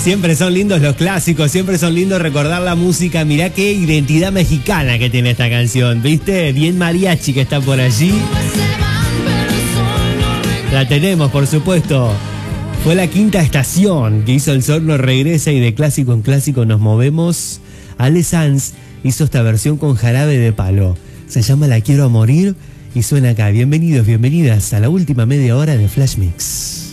Siempre son lindos los clásicos, siempre son lindos recordar la música. Mirá qué identidad mexicana que tiene esta canción, ¿viste? Bien mariachi que está por allí. La tenemos, por supuesto. Fue la quinta estación que hizo El Sol no regresa y de clásico en clásico nos movemos. Ale Sanz hizo esta versión con Jarabe de Palo. Se llama La Quiero a Morir y suena acá. Bienvenidos, bienvenidas a la última media hora de Flash Mix.